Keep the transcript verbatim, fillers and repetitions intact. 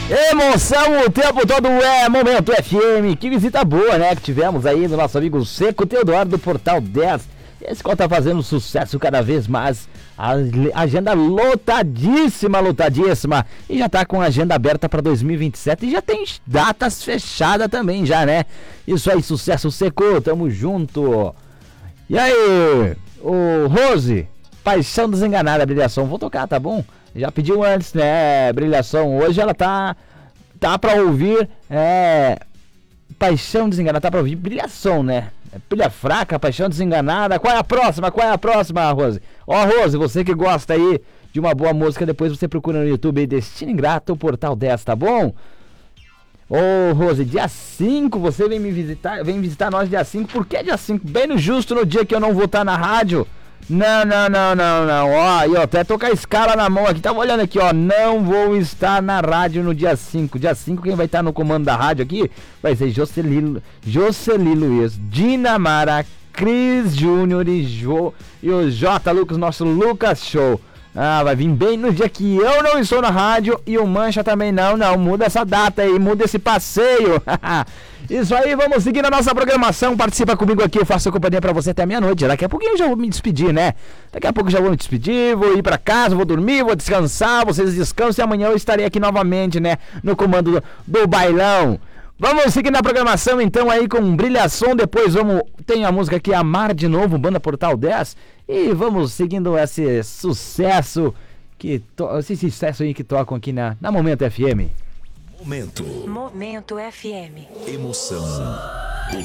Emoção o tempo todo é Momento F M. Que visita boa, né? Que tivemos aí do nosso amigo Seco Teodoro do Portal dez. Esse qual tá fazendo sucesso cada vez mais. A agenda lotadíssima, lotadíssima. E já tá com a agenda aberta para dois mil e vinte e sete. E já tem datas fechadas também, já, né? Isso aí, sucesso, Seco. Tamo junto. E aí, o Rose, Paixão Desenganada, Brilhação. Vou tocar, tá bom? Já pediu antes, né? Brilhação. Hoje ela tá. Tá pra ouvir. É. Paixão Desenganada. Tá pra ouvir Brilhação, né? Pilha Fraca, Paixão Desenganada. Qual é a próxima? Qual é a próxima, Rose? Ó, Rose, você que gosta aí de uma boa música, depois você procura no YouTube aí, Destino Ingrato, Portal dez, tá bom? Ô, Rose, dia cinco, você vem me visitar, vem visitar nós dia cinco. Por que dia cinco? Bem no justo no dia que eu não vou estar na rádio. Não, não, não, não, não. Ó, e ó, até tô com a escala na mão aqui. Tava olhando aqui, ó. Não vou estar na rádio no dia cinco. Dia cinco, quem vai estar no comando da rádio aqui vai ser Jocely, Jocely Luiz, Dinamara, Cris Júnior e, jo, e o J. Lucas, nosso Lucas Show. Ah, vai vir bem no dia que eu não estou na rádio e o Mancha também não. Não, muda essa data aí, muda esse passeio. Isso aí, vamos seguir na nossa programação. Participa comigo aqui, eu faço companhia pra você até meia-noite. Daqui a pouquinho eu já vou me despedir, né? Daqui a pouco eu já vou me despedir, vou ir pra casa, vou dormir, vou descansar. Vocês descansam e amanhã eu estarei aqui novamente, né? No comando do, do bailão. Vamos seguir na programação então aí com Brilhação. Depois vamos, tem a música aqui Amar de Novo, Banda Portal dez. E vamos seguindo esse sucesso que to... esse sucesso aí que tocam aqui na, na Momento F M. Momento. Momento F M. Emoção o